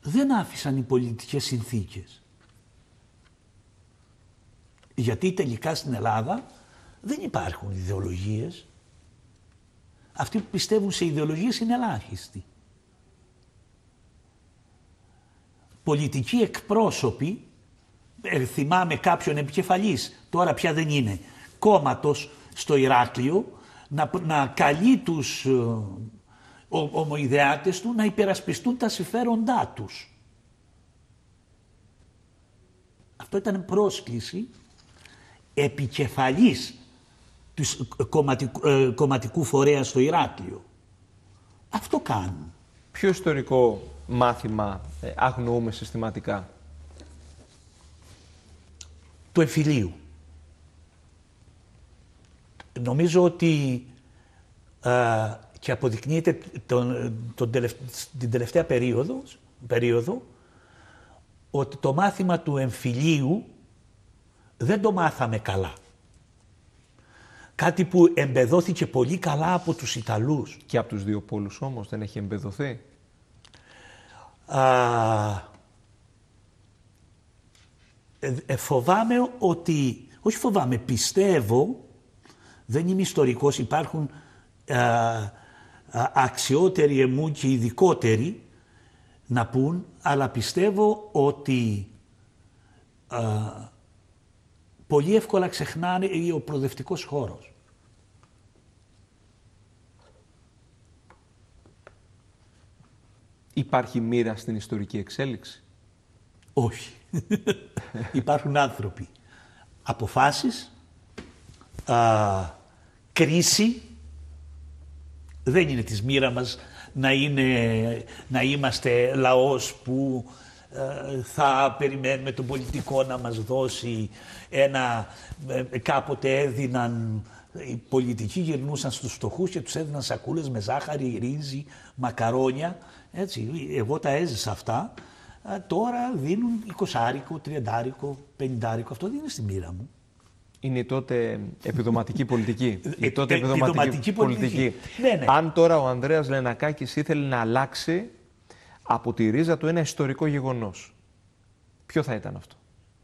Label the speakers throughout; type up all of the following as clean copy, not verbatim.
Speaker 1: δεν άφησαν οι πολιτικές συνθήκες. Γιατί τελικά στην Ελλάδα δεν υπάρχουν ιδεολογίες. Αυτοί που πιστεύουν σε ιδεολογίες είναι ελάχιστοι. Πολιτικοί εκπρόσωποι, θυμάμαι κάποιον επικεφαλής, τώρα πια δεν είναι, κόμματος στο Ηράκλειο, να καλεί τους ομοειδεάτες του να υπερασπιστούν τα συμφέροντά τους. Αυτό ήταν πρόσκληση επικεφαλής του κομματικού φορέα στο Ηράκλειο. Αυτό κάνουν.
Speaker 2: Ποιο ιστορικό μάθημα αγνοούμε συστηματικά?
Speaker 1: Του εμφυλίου. Νομίζω ότι και αποδεικνύεται την τελευταία περίοδο ότι το μάθημα του εμφυλίου δεν το μάθαμε καλά. Κάτι που εμπεδόθηκε πολύ καλά από τους Ιταλούς.
Speaker 2: Και από τους δύο πόλους όμως δεν έχει εμπεδοθεί?
Speaker 1: Φοβάμαι ότι, όχι φοβάμαι, πιστεύω, δεν είμαι ιστορικός, υπάρχουν αξιότεροι εμού και ειδικότεροι να πούν, αλλά πιστεύω ότι πολύ εύκολα ξεχνάνε ο προοδευτικός χώρος.
Speaker 2: Υπάρχει μοίρα στην ιστορική εξέλιξη?
Speaker 1: Όχι. Υπάρχουν άνθρωποι. Αποφάσεις, κρίση. Δεν είναι της μοίρα μας να είμαστε λαός που θα περιμένουμε τον πολιτικό να μας δώσει κάποτε έδιναν, οι πολιτικοί γυρνούσαν στους φτωχούς και τους έδιναν σακούλες με ζάχαρη, ρύζι, μακαρόνια. Έτσι, εγώ τα έζησα αυτά. Τώρα δίνουν 20άρικο, 30άρικο, 50άρικο. Αυτό δεν είναι στη μοίρα μου.
Speaker 2: Είναι η τότε επιδοματική πολιτική. Η τότε
Speaker 1: επιδοματική πολιτική. Ναι.
Speaker 2: Αν τώρα ο Ανδρέας Λενακάκης ήθελε να αλλάξει από τη ρίζα του ένα ιστορικό γεγονός, ποιο θα ήταν αυτό?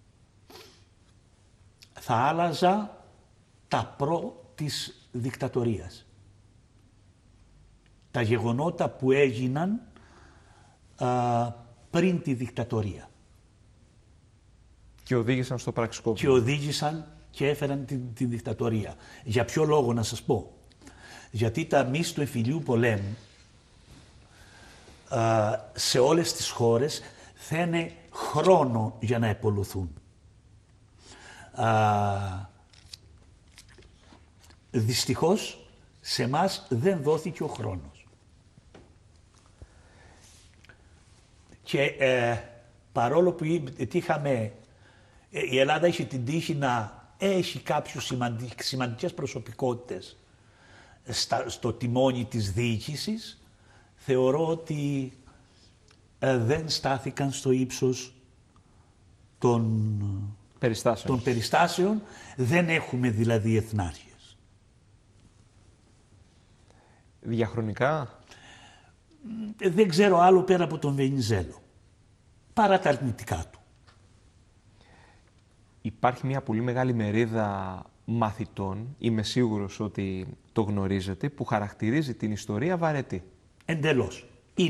Speaker 1: Θα άλλαζα τα της δικτατορίας. Τα γεγονότα που έγιναν πριν τη δικτατορία.
Speaker 2: Και οδήγησαν στο πραξικόπημα.
Speaker 1: Και οδήγησαν και έφεραν τη δικτατορία. Για ποιο λόγο να σας πω? Γιατί τα μυς του εμφυλίου πολέμου σε όλες τις χώρες θένε χρόνο για να επολουθούν. Δυστυχώς σε εμάς δεν δόθηκε ο χρόνος. Και παρόλο που η Ελλάδα έχει την τύχη να έχει κάποιους σημαντικές προσωπικότητες στο τιμόνι της διοίκησης, θεωρώ ότι δεν στάθηκαν στο ύψος των περιστάσεων. Δεν έχουμε δηλαδή εθνάρχες.
Speaker 2: Διαχρονικά?
Speaker 1: Δεν ξέρω άλλο πέρα από τον Βενιζέλο. Παρά τα αρνητικά του.
Speaker 2: Υπάρχει μια πολύ μεγάλη μερίδα μαθητών, είμαι σίγουρος ότι το γνωρίζετε, που χαρακτηρίζει την ιστορία βαρετή.
Speaker 1: Εντελώς.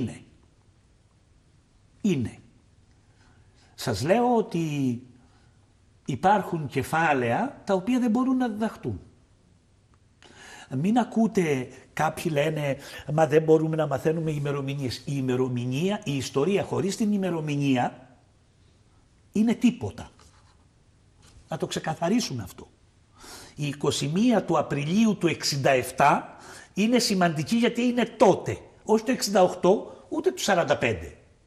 Speaker 1: Είναι. Σας λέω ότι υπάρχουν κεφάλαια τα οποία δεν μπορούν να διδαχτούν. Μην ακούτε, κάποιοι λένε, μα δεν μπορούμε να μαθαίνουμε ημερομηνίες. Η ιστορία χωρίς την ημερομηνία είναι τίποτα. Να το ξεκαθαρίσουμε αυτό. Η 21 του Απριλίου του 67 είναι σημαντική γιατί είναι τότε, όχι το 68 ούτε το 45.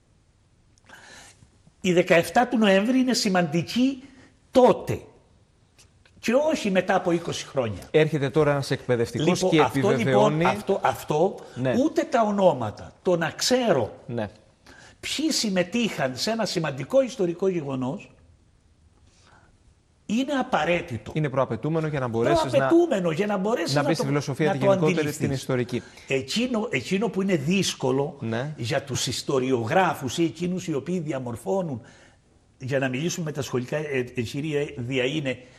Speaker 1: Η 17 του Νοέμβρη είναι σημαντική τότε και όχι μετά από 20 χρόνια.
Speaker 2: Έρχεται τώρα ένας εκπαιδευτικός και επιβεβαιώνει...
Speaker 1: Αυτό ναι. Ούτε τα ονόματα, το να ξέρω
Speaker 2: ναι.
Speaker 1: Ποιοι συμμετείχαν σε ένα σημαντικό ιστορικό γεγονός, είναι απαραίτητο.
Speaker 2: Είναι προαπαιτούμενο για να μπορέσεις
Speaker 1: για να μπορέσεις
Speaker 2: να μπει στη φιλοσοφία τη γενικότερη, την ιστορική.
Speaker 1: Εκείνο που είναι δύσκολο
Speaker 2: ναι.
Speaker 1: για τους ιστοριογράφους ή εκείνους οι οποίοι διαμορφώνουν, για να μιλήσουμε με τα σχολικά εγχειρίδια, είναι